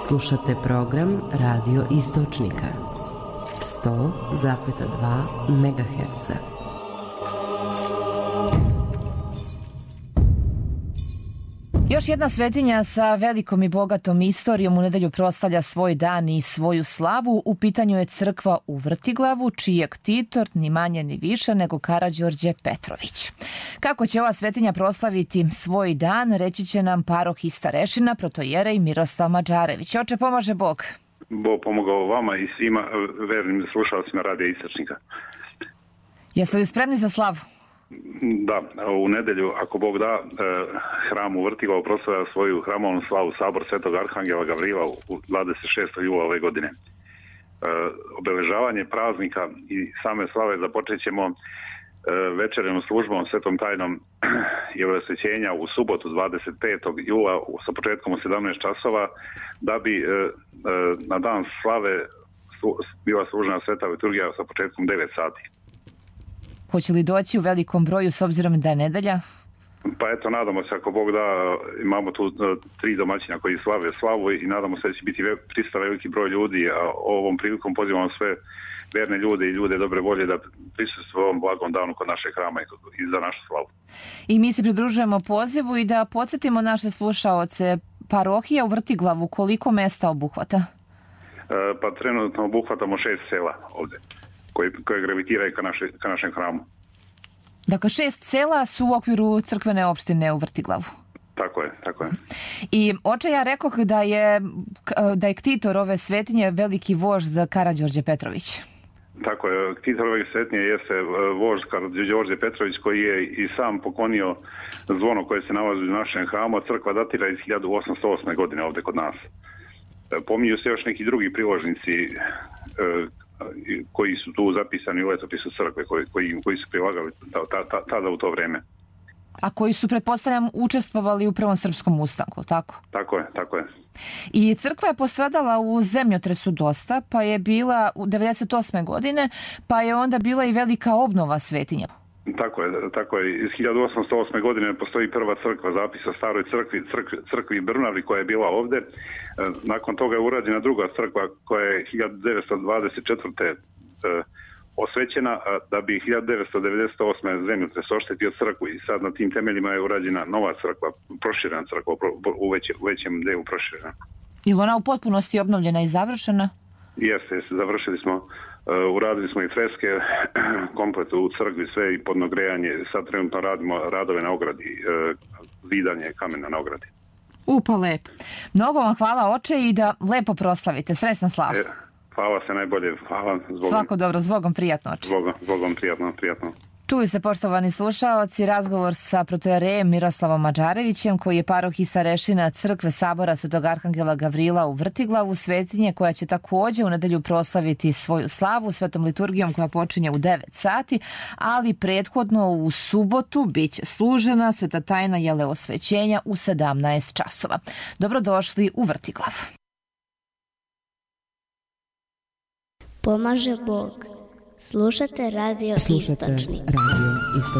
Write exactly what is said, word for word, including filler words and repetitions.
Slušate program Radio Istočnika sto zarez dva megaherca. Još jedna svetinja sa velikom i bogatom istorijom u nedelju proslavlja svoj dan i svoju slavu. U pitanju je crkva u Vrtiglavu, čiji je ktitor ni manje ni više nego Karađorđe Petrović. Kako će ova svetinja proslaviti svoj dan, reći će nam paroh i starešina, protojerej Miroslav Mađarević. Oče, pomaže Bog. Bog pomogao vama i svima vernim slušalcima Radija Istočnika. Jeste li spremni za slavu? Da, u nedelju, ako Bog da, hram u Vrtiglavu proslavlja svoju hramovnu slavu Sabor Svetog Arhangela Gavrila u dvadeset šestog jula ove godine. Obeležavanje praznika i same slave započet ćemo večernjom službom Svetom tajnom Jevrosvećenja u subotu dvadeset petog jula sa početkom u sedamnaest časova, da bi na dan slave bila služena sveta liturgija sa početkom u devet sati. Hoće li doći u velikom broju s obzirom da je nedelja? Pa eto, nadamo se, ako Bog da, imamo tu tri domaćina koji slave slavu i nadamo se da će biti prisutan veliki broj ljudi, a ovom prilikom pozivamo sve verne ljude i ljude dobre volje da prisustvuju ovom blagom danu kod našeg hrama i za našu slavu. I mi se pridružujemo pozivu i da podsjetimo naše slušaoce, parohija u Vrtiglavu koliko mesta obuhvata? E, pa trenutno obuhvatamo šest sela ovdje, koje, koje gravitiraju ka, naše, ka našem hramu. Dakle, šest sela su u okviru crkvene opštine u Vrtiglavu. Tako je, tako je. I oče, ja rekoh da je, da je ktitor ove svetinje veliki vožd Karađorđe Petrović. Tako je, ktitor ove svetinje jeste vožd Karađorđe Petrović, koji je i sam poklonio zvono koje se nalazi u našem hramu. Crkva datira iz hiljadu osamsto osme. godine ovdje kod nas. Pominju se još neki drugi priložnici koji su tu zapisani u letopisu crkve, koji, koji, koji su prilagali ta, ta, tada u to vrijeme. A koji su, pretpostavljam, učestvovali u prvom srpskom ustanku, tako? Tako je, tako je. I crkva je postradala u zemljotresu dosta, pa je bila u devedeset osme. godine, pa je onda bila i velika obnova svetinja. Tako je, tako je. Iz hiljadu osamsto osme. godine postoji prva crkva, zapis o staroj crkvi, crkvi, crkvi Brnavi koja je bila ovdje. Nakon toga je urađena druga crkva koja je hiljadu devetsto dvadeset četvrte. osvećena, da bi hiljadu devetsto devedeset osme. zemljotres oštetio crkvu i sad na tim temeljima je urađena nova crkva, proširena crkva, u, veće, u većem delu proširena. Je li ona u potpunosti obnovljena i završena? Jeste, jeste, završili smo. Uh, uradili smo i freske komplet u crkvi, sve i podno grejanje. Sad trenutno radimo radove na ogradi, uh, zidanje kamena na ogradi. Upa, lepo. Mnogo vam hvala, oče, i da lepo proslavite. Srećna slava. E, hvala se najbolje. Hvala. Zbogom. Svako dobro, zbogom prijatno, oče. Zbogom, zbogom prijatno, prijatno. Čuli ste, poštovani slušaoci, razgovor sa protojerejem Miroslavom Mađarevićem, koji je paroh i starešina crkve Sabora Svetog Arhangela Gavrila u Vrtiglavu, svetinje koja će također u nedelju proslaviti svoju slavu svetom liturgijom koja počinje u devet sati, ali prethodno u subotu bit će služena sveta tajna jeleosvećenja u sedamnaest časova. Dobrodošli u Vrtiglav. Pomaže Bog. Slušate Radio Istočnik. Slušate Radio Istočnik.